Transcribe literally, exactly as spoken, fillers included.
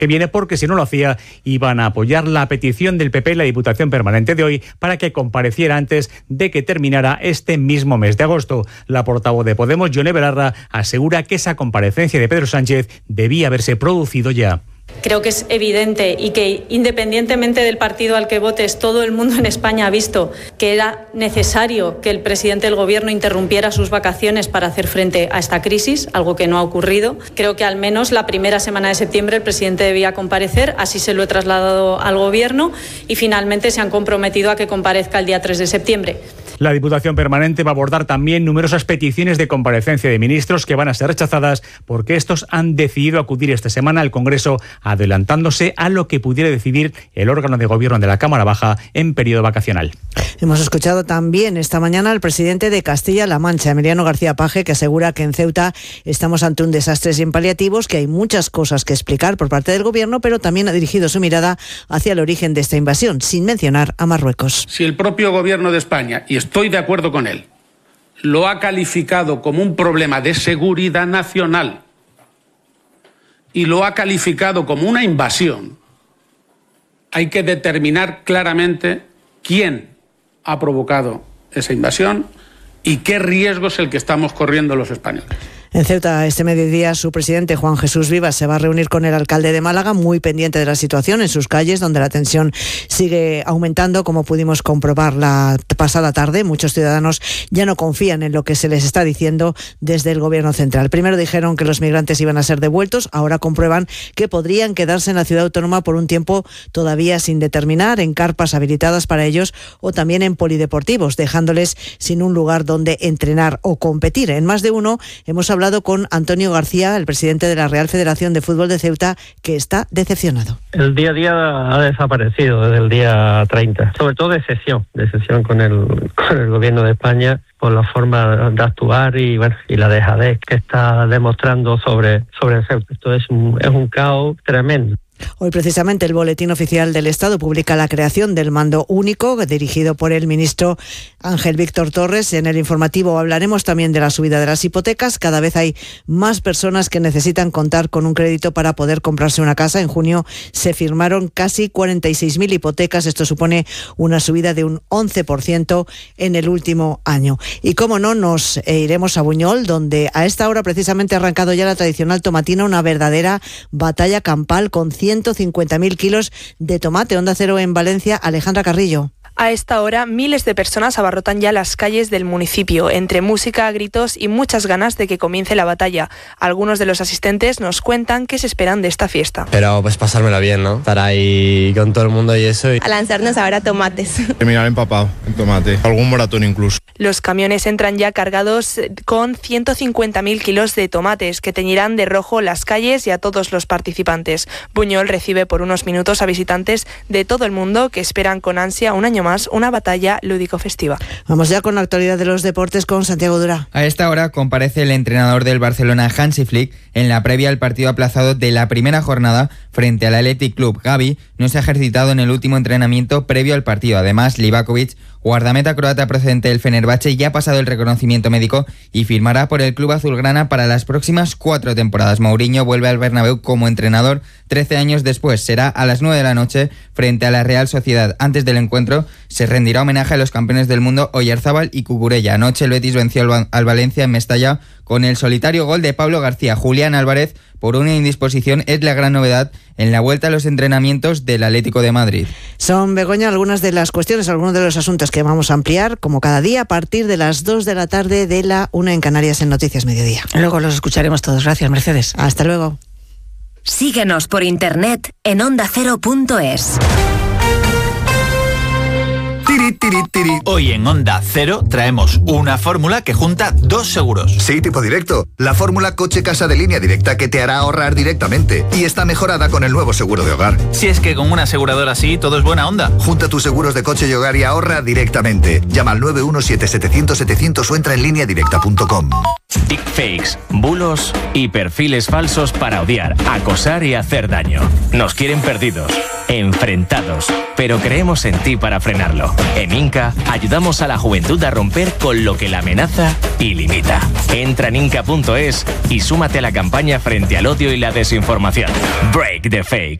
que viene, porque si no lo hacía iban a apoyar la petición del P P en la Diputación Permanente de hoy para que compareciera antes de que terminara este mismo mes de agosto. La portavoz de Podemos, Yone Belarra, asegura que esa comparecencia de Pedro Sánchez debía haberse producido ya. Creo que es evidente y que independientemente del partido al que votes, todo el mundo en España ha visto que era necesario que el presidente del Gobierno interrumpiera sus vacaciones para hacer frente a esta crisis, algo que no ha ocurrido. Creo que al menos la primera semana de septiembre el presidente debía comparecer, así se lo he trasladado al Gobierno y finalmente se han comprometido a que comparezca el día tres de septiembre. La Diputación Permanente va a abordar también numerosas peticiones de comparecencia de ministros que van a ser rechazadas porque estos han decidido acudir esta semana al Congreso, adelantándose a lo que pudiera decidir el órgano de gobierno de la Cámara Baja en periodo vacacional. Hemos escuchado también esta mañana al presidente de Castilla-La Mancha, Emiliano García Paje, que asegura que en Ceuta estamos ante un desastre sin paliativos, que hay muchas cosas que explicar por parte del gobierno, pero también ha dirigido su mirada hacia el origen de esta invasión, sin mencionar a Marruecos. Si el propio gobierno de España, y estoy de acuerdo con él, lo ha calificado como un problema de seguridad nacional y lo ha calificado como una invasión, hay que determinar claramente quién ha provocado esa invasión y qué riesgo es el que estamos corriendo los españoles. En Ceuta, este mediodía, su presidente, Juan Jesús Vivas, se va a reunir con el alcalde de Málaga, muy pendiente de la situación en sus calles, donde la tensión sigue aumentando, como pudimos comprobar la pasada tarde. Muchos ciudadanos ya no confían en lo que se les está diciendo desde el gobierno central. Primero dijeron que los migrantes iban a ser devueltos, ahora comprueban que podrían quedarse en la ciudad autónoma por un tiempo todavía sin determinar, en carpas habilitadas para ellos o también en polideportivos, dejándoles sin un lugar donde entrenar o competir. En más de uno hemos hablado hablado con Antonio García, el presidente de la Real Federación de Fútbol de Ceuta, que está decepcionado. El día a día ha desaparecido desde el día treinta, sobre todo de sesión, de sesión con el, con el gobierno de España, por la forma de actuar y bueno y la dejadez que está demostrando sobre, sobre Ceuta. Esto es un, es un caos tremendo. Hoy precisamente el Boletín Oficial del Estado publica la creación del mando único dirigido por el ministro Ángel Víctor Torres. En el informativo hablaremos también de la subida de las hipotecas. Cada vez hay más personas que necesitan contar con un crédito para poder comprarse una casa. En junio se firmaron casi cuarenta y seis mil hipotecas. Esto supone una subida de un once por ciento en el último año. Y cómo no, nos iremos a Buñol, donde a esta hora precisamente ha arrancado ya la tradicional tomatina, una verdadera batalla campal con ciento cincuenta mil kilos de tomate. Onda Cero en Valencia, Alejandra Carrillo. A esta hora, miles de personas abarrotan ya las calles del municipio, entre música, gritos y muchas ganas de que comience la batalla. Algunos de los asistentes nos cuentan qué se esperan de esta fiesta. Pero pues pasármela bien, ¿no? Estar ahí con todo el mundo y eso. Y... a lanzarnos ahora tomates. Terminar empapado en tomate, algún moratón incluso. Los camiones entran ya cargados con ciento cincuenta mil kilos de tomates que teñirán de rojo las calles y a todos los participantes. Buñol recibe por unos minutos a visitantes de todo el mundo que esperan con ansia un año más una batalla lúdico-festiva. Vamos ya con la actualidad de los deportes con Santiago Dura. A esta hora comparece el entrenador del Barcelona, Hansi Flick, en la previa al partido aplazado de la primera jornada frente al Athletic Club. Gavi no se ha ejercitado en el último entrenamiento previo al partido. Además, Livakovic, guardameta croata procedente del Fenerbahce, ya ha pasado el reconocimiento médico y firmará por el club azulgrana para las próximas cuatro temporadas. Mourinho vuelve al Bernabéu como entrenador trece años después. Será a las nueve de la noche frente a la Real Sociedad. Antes del encuentro se rendirá homenaje a los campeones del mundo Oyarzábal y Cucurella. Anoche el Betis venció al Valencia en Mestalla con el solitario gol de Pablo García. Julián Álvarez, por una indisposición, es la gran novedad en la vuelta a los entrenamientos del Atlético de Madrid. Son, Begoña, algunas de las cuestiones, algunos de los asuntos que vamos a ampliar, como cada día, a partir de las dos de la tarde de la una en Canarias en Noticias Mediodía. Luego los escucharemos todos. Gracias, Mercedes. Hasta luego. Síguenos por internet en onda cero punto es. Tiri, tiri, tiri. Hoy en Onda Cero traemos una fórmula que junta dos seguros. Sí, tipo directo. La fórmula coche-casa de línea directa que te hará ahorrar directamente. Y está mejorada con el nuevo seguro de hogar. Si es que con una aseguradora así todo es buena onda. Junta tus seguros de coche y hogar y ahorra directamente. Llama al nueve uno siete siete cero cero setecientos o entra en línea directa punto com. Deepfakes, bulos y perfiles falsos para odiar, acosar y hacer daño. Nos quieren perdidos. enfrentados, pero creemos en ti para frenarlo. En Inca ayudamos a la juventud a romper con lo que la amenaza y limita. Entra en inca punto es y súmate a la campaña frente al odio y la desinformación. Break the fake.